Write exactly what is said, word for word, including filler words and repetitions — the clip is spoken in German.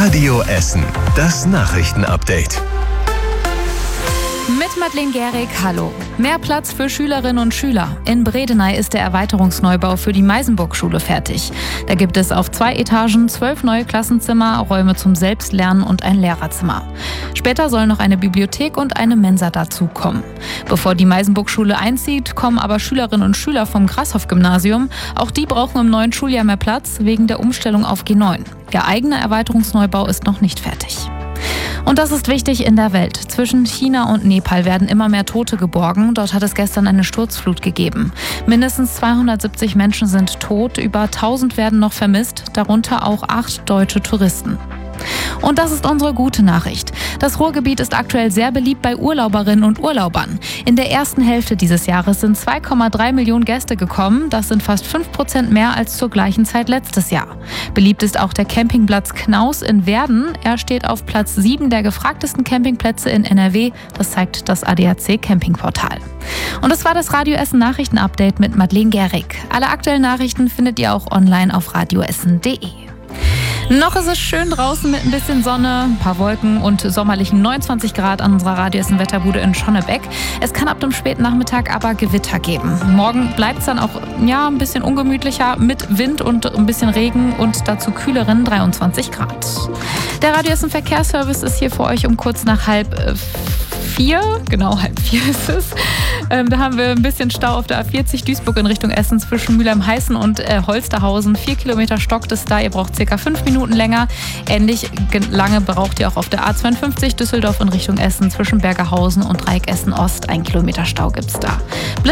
Radio Essen, das Nachrichtenupdate. Mit Madeleine Gehrig, hallo. Mehr Platz für Schülerinnen und Schüler. In Bredeney ist der Erweiterungsneubau für die Meisenburg-Schule fertig. Da gibt es auf zwei Etagen zwölf neue Klassenzimmer, Räume zum Selbstlernen und ein Lehrerzimmer. Später sollen noch eine Bibliothek und eine Mensa dazukommen. Bevor die Meisenburg-Schule einzieht, kommen aber Schülerinnen und Schüler vom Grashoff-Gymnasium. Auch die brauchen im neuen Schuljahr mehr Platz wegen der Umstellung auf G neun. Ihr eigener Erweiterungsneubau ist noch nicht fertig. Und das ist wichtig in der Welt. Zwischen China und Nepal werden immer mehr Tote geborgen. Dort hat es gestern eine Sturzflut gegeben. Mindestens zweihundertsiebzig Menschen sind tot, über tausend werden noch vermisst, darunter auch acht deutsche Touristen. Und das ist unsere gute Nachricht. Das Ruhrgebiet ist aktuell sehr beliebt bei Urlauberinnen und Urlaubern. In der ersten Hälfte dieses Jahres sind zwei Komma drei Millionen Gäste gekommen. Das sind fast fünf Prozent mehr als zur gleichen Zeit letztes Jahr. Beliebt ist auch der Campingplatz Knaus in Werden. Er steht auf Platz sieben der gefragtesten Campingplätze in N R W. Das zeigt das A D A C Campingportal. Und das war das Radio Essen Nachrichtenupdate mit Madeleine Gehrig. Alle aktuellen Nachrichten findet ihr auch online auf radioessen punkt de. Noch ist es schön draußen mit ein bisschen Sonne, ein paar Wolken und sommerlichen neunundzwanzig Grad an unserer Radio Essen Wetterbude in Schonnebeck. Es kann ab dem späten Nachmittag aber Gewitter geben. Morgen bleibt es dann auch ja, ein bisschen ungemütlicher mit Wind und ein bisschen Regen und dazu kühleren dreiundzwanzig Grad. Der Radio Essen Verkehrsservice ist hier für euch um kurz nach halb äh, vier, genau halb vier ist es. Ähm, da haben wir ein bisschen Stau auf der A vierzig Duisburg in Richtung Essen zwischen Mülheim-Heißen und äh, Holsterhausen. Vier Kilometer stockt es da, ihr braucht circa fünf Minuten länger. Ähnlich lange braucht ihr auch auf der A zweiundfünfzig Düsseldorf in Richtung Essen zwischen Bergerhausen und Dreieck Essen Ost. Ein Kilometer Stau gibt's da.